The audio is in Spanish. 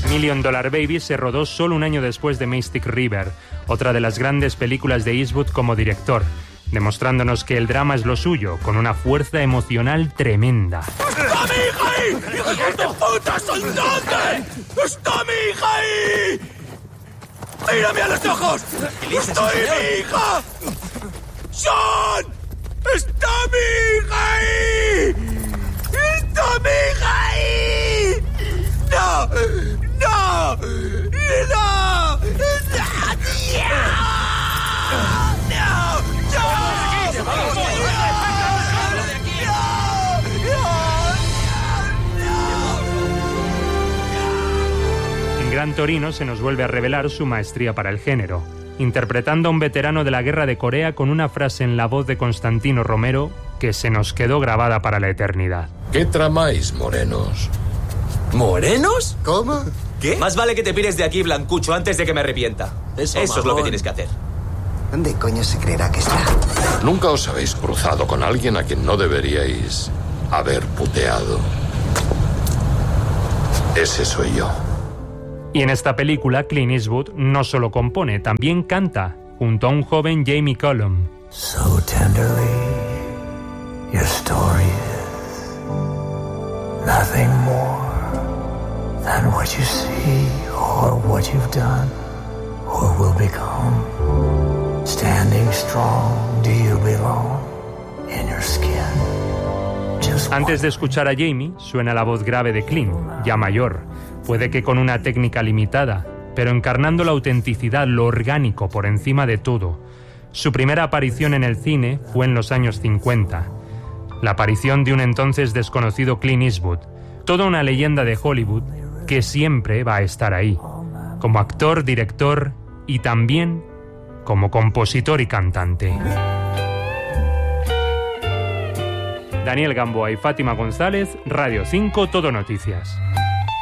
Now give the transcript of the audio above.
Million Dollar Baby se rodó solo un año después de Mystic River, otra de las grandes películas de Eastwood como director, demostrándonos que el drama es lo suyo, con una fuerza emocional tremenda. ¡Está mi hija ahí! ¡Hijos de puta, soldate! ¡Está mi hija ahí! ¡Mírame a los ojos! ¡Estoy mi hija! ¡Sean! ¡Está mi hija ahí! ¡Está mi hija ahí! ¡No! ¡No! ¡No! En Gran Torino se nos vuelve a revelar su maestría para el género, interpretando a un veterano de la Guerra de Corea con una frase en la voz de Constantino Romero que se nos quedó grabada para la eternidad. ¿Qué tramáis, morenos? ¿Morenos? ¿Cómo? ¿Qué? Más vale que te pires de aquí, Blancucho, antes de que me arrepienta. Eso es lo que tienes que hacer. ¿Dónde coño se creerá que está? ¿Nunca os habéis cruzado con alguien a quien no deberíais haber puteado? Ese soy yo. Y en esta película, Clint Eastwood no solo compone, también canta, junto a un joven Jamie Cullum. So tenderly, your story is nothing more than what you see or what you've done or will become. Standing strong, do you belong in your skin? Antes de escuchar a Jamie, suena la voz grave de Clint, ya mayor, puede que con una técnica limitada, pero encarnando la autenticidad, lo orgánico por encima de todo. Su primera aparición en el cine fue en los años 50. La aparición de un entonces desconocido Clint Eastwood, toda una leyenda de Hollywood que siempre va a estar ahí, como actor, director y también como compositor y cantante. Daniel Gamboa y Fátima González, Radio 5 Todo Noticias.